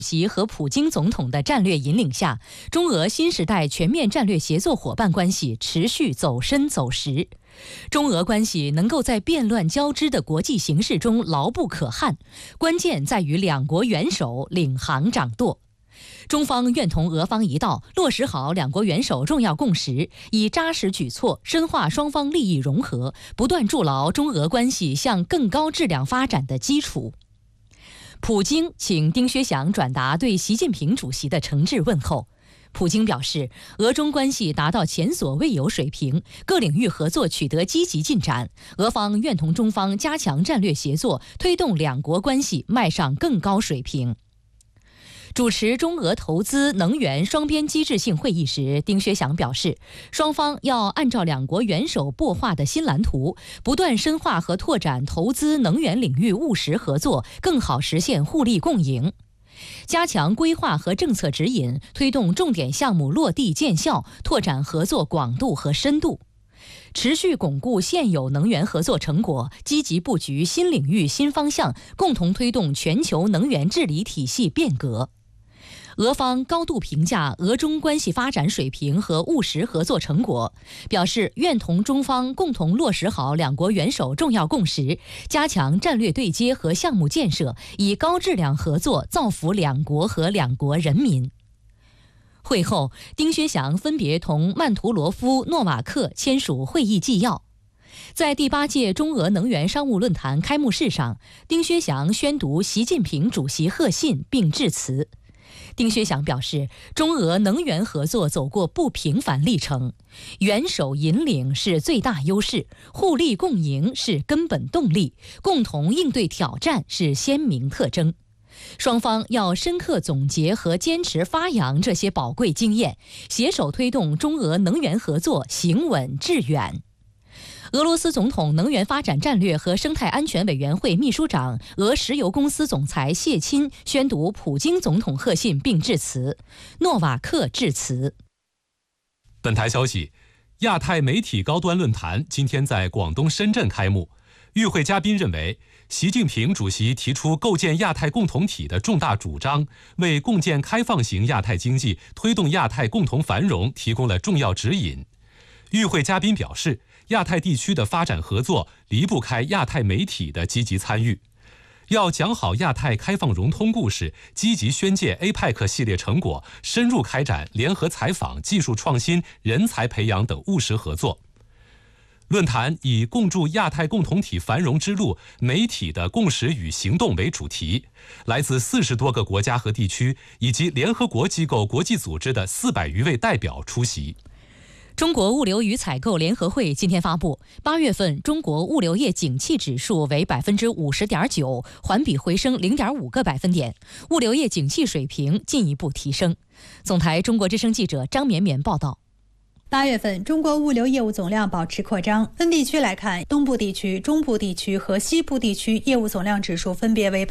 席和普京总统的战略引领下，中俄新时代全面战略协作伙伴关系持续走深走实。中俄关系能够在变乱交织的国际形势中牢不可撼，关键在于两国元首领航掌舵。中方愿同俄方一道，落实好两国元首重要共识，以扎实举措深化双方利益融合，不断筑牢中俄关系向更高质量发展的基础。普京请丁薛祥转达对习近平主席的诚挚问候。普京表示，俄中关系达到前所未有水平，各领域合作取得积极进展，俄方愿同中方加强战略协作，推动两国关系迈上更高水平。主持中俄投资能源双边机制性会议时，丁薛祥表示，双方要按照两国元首擘画的新蓝图，不断深化和拓展投资能源领域务实合作，更好实现互利共赢。加强规划和政策指引，推动重点项目落地见效，拓展合作广度和深度。持续巩固现有能源合作成果，积极布局新领域新方向，共同推动全球能源治理体系变革。俄方高度评价俄中关系发展水平和务实合作成果，表示愿同中方共同落实好两国元首重要共识，加强战略对接和项目建设，以高质量合作造福两国和两国人民。会后，丁薛祥分别同曼图罗夫、诺瓦克签署会议纪要。在第8届中俄能源商务论坛开幕式上，丁薛祥宣读习近平主席贺信并致辞。丁薛祥表示，中俄能源合作走过不平凡历程，元首引领是最大优势，互利共赢是根本动力，共同应对挑战是鲜明特征。双方要深刻总结和坚持发扬这些宝贵经验，携手推动中俄能源合作行稳致远。俄罗斯总统能源发展战略和生态安全委员会秘书长、俄石油公司总裁谢钦宣读普京总统贺信并致辞，诺瓦克致辞。 本台消息，亚太媒体高端论坛今天在广东深圳开幕。与会嘉宾认为，习近平主席提出构建亚太共同体的重大主张，为共建开放型亚太经济、推动亚太共同繁荣提供了重要指引。与会嘉宾表示，亚太地区的发展合作离不开亚太媒体的积极参与，要讲好亚太开放融通故事，积极宣介 APEC 系列成果，深入开展联合采访、技术创新、人才培养等务实合作。论坛以共筑亚太共同体繁荣之路，媒体的共识与行动为主题，来自40多个国家和地区以及联合国机构、国际组织的400余位代表出席。 中国物流与采购联合会今天发布，8月份中国物流业景气指数为50.9%，环比回升0.5个百分点，物流业景气水平进一步提升。总台中国之声记者张绵绵报道。 8月份，中国物流业务总量保持扩张。分地区来看，东部地区、中部地区和西部地区业务总量指数分别为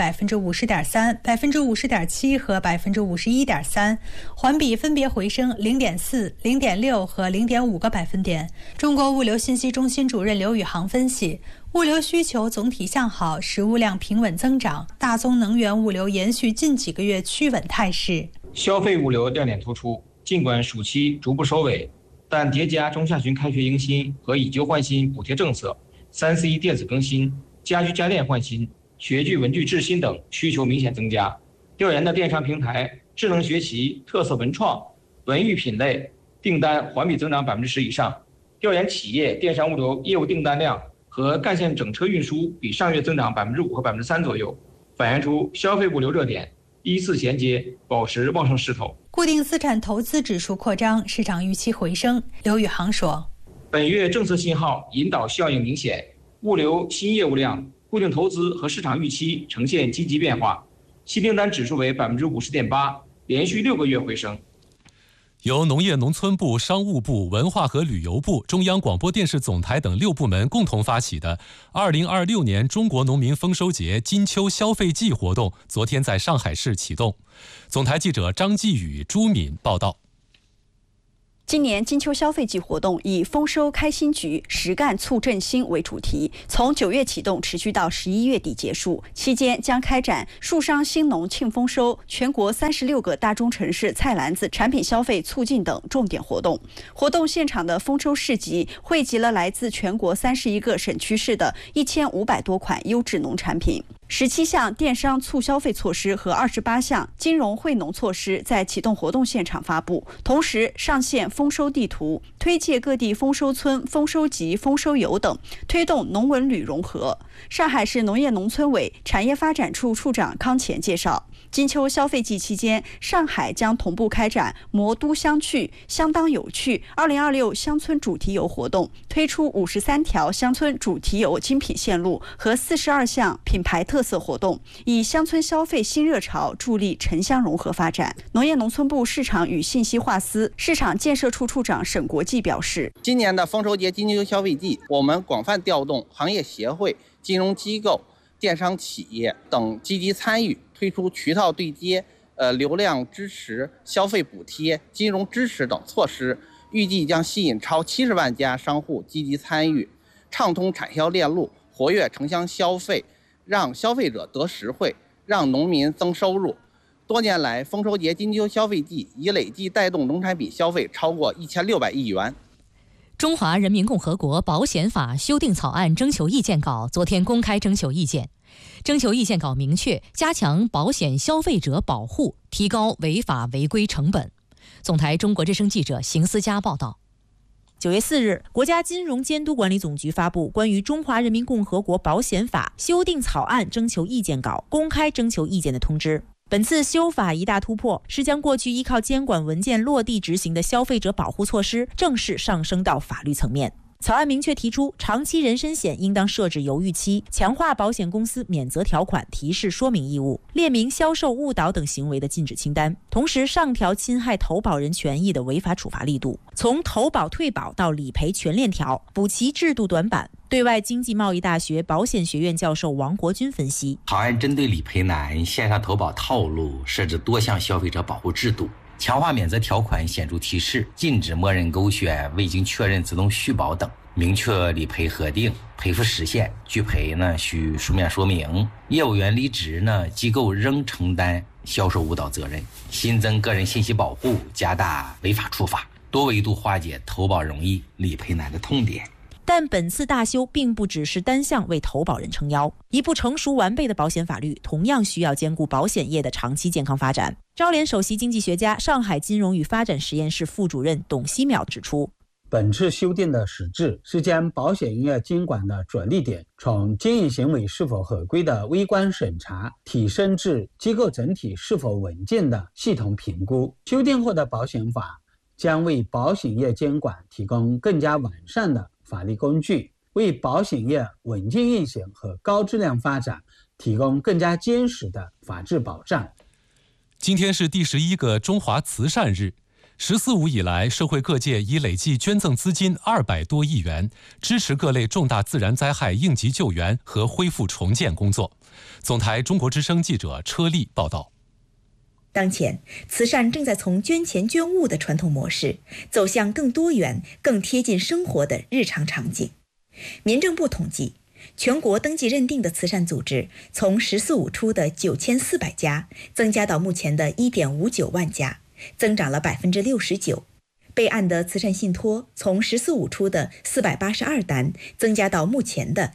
50.3%、50.7%和51.3%，环比分别回升0.4、0.6和0.5个百分点。中国物流信息中心主任刘宇航分析，物流需求总体向好，实物量平稳增长，大宗能源物流延续近几个月趋稳态势。 消费物流亮点突出，尽管暑期逐步收尾，但叠加中下旬开学迎新和以旧换新补贴政策、3C 电子更新、家居家电换新、学具文具制新等需求明显增加。调研的电商平台、智能学习、特色文创、文娱品类订单环比增长10%以上。调研企业电商物流业务订单量和干线整车运输比上月增长5%和3%左右，反映出消费物流热点依次衔接，保持旺盛势头。 固定资产投资指数扩张，市场预期回升。刘宇航说， 本月政策信号引导效应明显，物流新业务量、固定投资和市场预期呈现积极变化，新订单指数为50.8%，连续6个月回升。 由农业农村部、商务部、文化和旅游部、中央广播电视总台等6部门共同发起的2026年中国农民丰收节金秋消费季活动，昨天在上海市启动。总台记者张继宇、朱敏报道。 今年金秋消费季活动以丰收开新局，实干促振兴为主题，从9月启动，持续到11月底结束。期间将开展树商兴农庆丰收、全国36个大中城市菜篮子产品消费促进等重点活动。活动现场的丰收市集汇集了来自全国31个省区市的1500多款优质农产品。17项电商促消费措施和28项金融惠农措施在启动活动现场发布，同时上线丰收地图，推介各地丰收村、丰收集、丰收游等，推动农文旅融合。上海市农业农村委产业发展处处长康乾介绍，金秋消费季期间，上海将同步开展魔都相趣、相当有趣2026乡村主题游活动，推出53条乡村主题游精品线路和42项品牌特色活动，以乡村消费新热潮助力城乡融合发展。农业农村部市场与信息化司市场建设处处长沈国际表示， 今年的丰收节金秋消费季，我们广泛调动行业协会、金融机构、电商企业等积极参与，推出渠道对接、流量支持、消费补贴、金融支持等措施，预计将吸引超70万家商户积极参与，畅通产销链路，活跃城乡消费，让消费者得实惠，让农民增收入。多年来，丰收节金秋消费季已累计带动农产品消费超过1600亿元。 中华人民共和国保险法修订草案征求意见稿昨天公开征求意见。征求意见稿明确加强保险消费者保护，提高违法违规成本。总台中国之声记者邢思佳报道。 9月4日，国家金融监督管理总局发布关于中华人民共和国保险法修订草案征求意见稿公开征求意见的通知。本次修法一大突破是将过去依靠监管文件落地执行的消费者保护措施正式上升到法律层面。草案明确提出，长期人身险应当设置犹豫期，强化保险公司免责条款提示说明义务，列明销售误导等行为的禁止清单，同时上调侵害投保人权益的违法处罚力度，从投保退保到理赔全链条，补齐制度短板。对外经济贸易大学保险学院教授王国军分析， 草案针对理赔难、线上投保套路设置多项消费者保护制度，强化免责条款显著提示，禁止默认勾选、未经确认自动续保等，明确理赔核定、赔付时限，拒赔需书面说明，业务员离职机构仍承担销售误导责任，新增个人信息保护，加大违法处罚，多维度化解投保容易、理赔难的痛点。 但本次大修并不只是单向为投保人撑腰，一部成熟完备的保险法律同样需要兼顾保险业的长期健康发展。招联首席经济学家、上海金融与发展实验室副主任董希淼指出， 本次修订的实质是将保险业监管的着力点从经营行为是否合规的微观审查提升至机构整体是否稳健的系统评估。修订后的保险法将为保险业监管提供更加完善的法律工具，为保险业稳健运行和高质量发展提供更加坚实的法治保障。 今天是第11个中华慈善日，14五以来，社会各界已累计捐赠资金200多亿元，支持各类重大自然灾害应急救援和恢复重建工作。总台中国之声记者车丽报道。 当前，慈善正在从捐钱捐物的传统模式走向更多元、更贴近生活的日常场景。民政部统计，全国登记认定的慈善组织从14五初的9400家增加到目前的1.59万家，增长了69%。备案的慈善信托从14五初的482单增加到目前的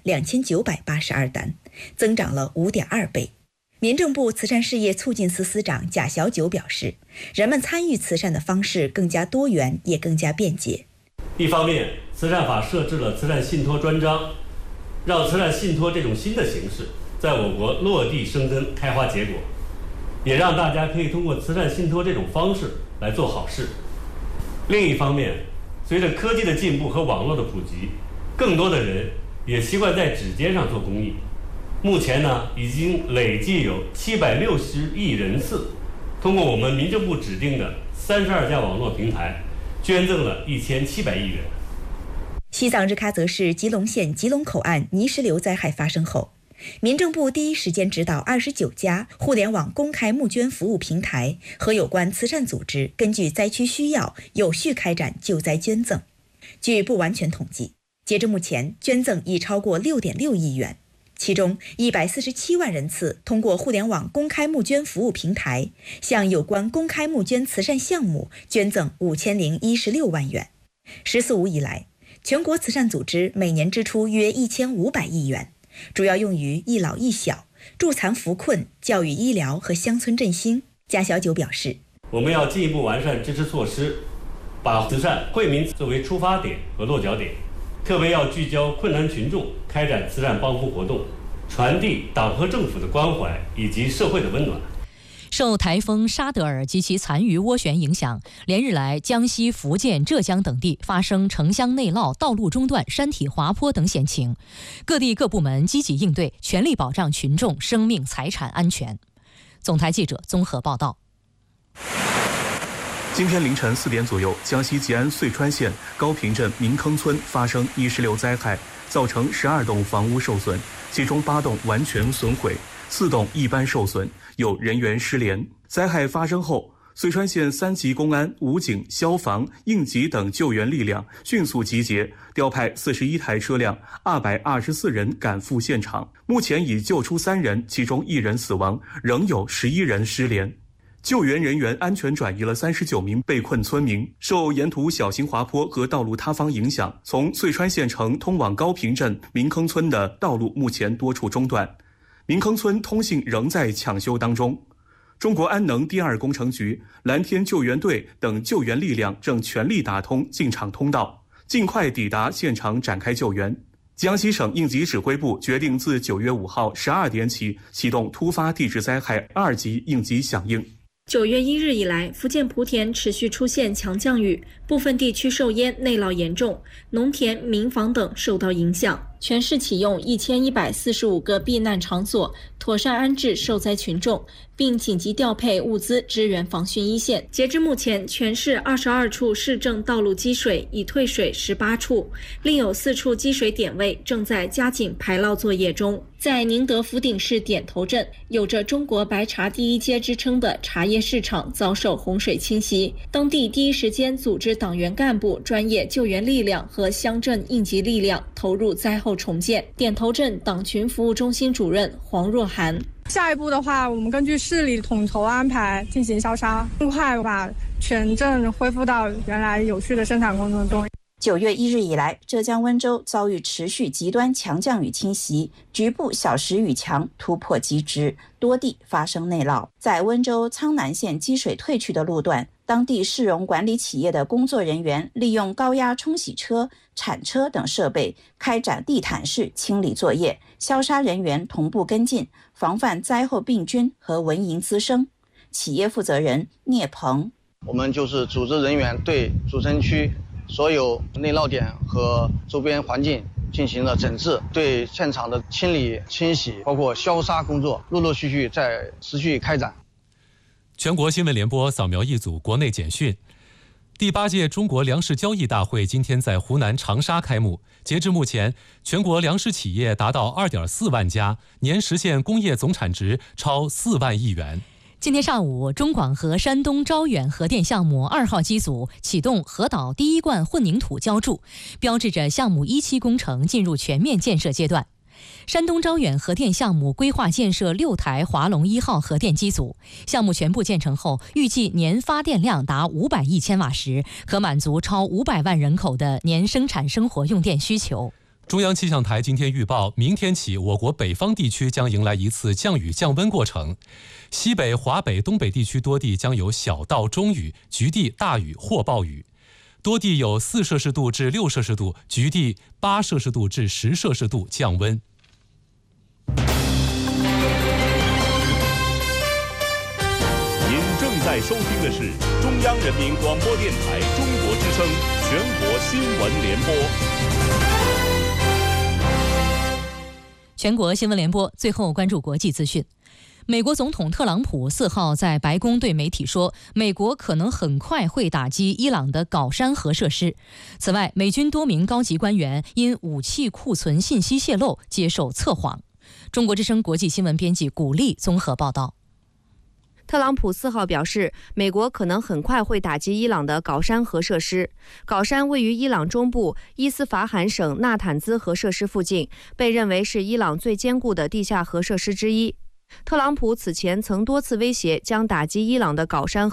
2982单，增长了5.2倍。民政部慈善事业促进司司长贾小九表示，人们参与慈善的方式更加多元，也更加便捷。 一方面，慈善法设置了慈善信托专章，让慈善信托这种新的形式在我国落地生根、开花结果，也让大家可以通过慈善信托这种方式来做好事。另一方面，随着科技的进步和网络的普及，更多的人也习惯在指尖上做公益。目前已经累计有760亿人次通过我们民政部指定的32家网络平台捐赠了1700亿元。 西藏日喀则市吉隆县吉隆口岸泥石流灾害发生后， 民政部第一时间指导29家互联网公开募捐服务平台和有关慈善组织根据灾区需要有序开展救灾捐赠。据不完全统计，截至目前，捐赠已超过6.6亿元，其中147万人次通过互联网公开募捐服务平台向有关公开募捐慈善项目捐赠5016万元。14.5以来，全国慈善组织每年支出约1500亿元，主要用于一老一小、助残扶困、教育医疗和乡村振兴。贾小九表示， 我们要进一步完善支持措施，把慈善惠民作为出发点和落脚点，特别要聚焦困难群众，开展慈善帮扶活动，传递党和政府的关怀以及社会的温暖。 受台风沙德尔及其残余涡旋影响，连日来江西、福建、浙江等地发生城乡内涝、道路中断、山体滑坡等险情，各地各部门积极应对，全力保障群众生命财产安全。总台记者综合报道。 今天凌晨4点左右，江西吉安遂川县高坪镇明坑村发生泥石流灾害，造成12栋房屋受损，其中8栋完全损毁，4栋一般受损，有人员失联。灾害发生后，遂川县3级公安、武警、消防、应急等救援力量迅速集结，调派41台车辆、224人赶赴现场。目前已救出3人，其中1人死亡，仍有11人失联。救援人员安全转移了39名被困村民。受沿途小型滑坡和道路塌方影响，从遂川县城通往高坪镇明坑村的道路目前多处中断，明坑村通信仍在抢修当中。中国安能第2工程局、蓝天救援队等救援力量正全力打通进场通道，尽快抵达现场展开救援。江西省应急指挥部决定自9月5号12点起启动突发地质灾害2级应急响应。 9月1日以来，福建莆田持续出现强降雨，部分地区受淹，内涝严重，农田、民房等受到影响。全市启用1145个避难场所，妥善安置受灾群众，并紧急调配物资支援防汛一线。截至目前，全市22处市政道路积水，已退水18处，另有4处积水点位正在加紧排涝作业中。在宁德福鼎市点头镇，有着中国白茶第1街之称的茶叶市场遭受洪水侵袭，当地第一时间组织党员干部、专业救援力量和乡镇应急力量投入灾后重建。点头镇党群服务中心主任黄若涵， 下一步的话，我们根据市里统筹安排进行消杀，尽快把全镇恢复到原来有序的生产工作中。 9月1日以来，浙江温州遭遇持续极端强降雨侵袭，局部小时雨强突破极值，多地发生内涝。在温州苍南县积水退去的路段，当地市容管理企业的工作人员利用高压冲洗车、铲车等设备开展地毯式清理作业，消杀人员同步跟进，防范灾后病菌和蚊蝇滋生。企业负责人聂鹏， 我们就是组织人员对主城区所有内涝点和周边环境进行了整治，对现场的清理、清洗，包括消杀工作，陆陆续续在持续开展。 全国新闻联播扫描一组国内简讯。第8届中国粮食交易大会今天在湖南长沙开幕。截至目前，全国粮食企业达到2.4万家，年实现工业总产值超4万亿元。 今天上午，中广核山东招远核电项目2号机组启动核岛第1罐混凝土浇筑，标志着项目1期工程进入全面建设阶段。山东招远核电项目规划建设6台华龙1号核电机组，项目全部建成后，预计年发电量达500亿千瓦时，可满足超500万人口的年生产生活用电需求。 中央气象台今天预报，明天起我国北方地区将迎来一次降雨降温过程，西北、华北、东北地区多地将有小到中雨，局地大雨或暴雨，多地有4摄氏度至6摄氏度，局地8摄氏度至10摄氏度降温。 您正在收听的是中央人民广播电台中国之声全国新闻联播。 全国新闻联播，最后关注国际资讯。美国总统特朗普4号在白宫对媒体说，美国可能很快会打击伊朗的镐山核设施。此外，美军多名高级官员因武器库存信息泄露接受测谎。 中国之声国际新闻编辑古丽综合报道。 特朗普4号表示，美国可能很快会打击伊朗的镐山核设施。镐山位于伊朗中部伊斯法罕省纳坦兹核设施附近，被认为是伊朗最坚固的地下核设施之一。特朗普此前曾多次威胁将打击伊朗的镐山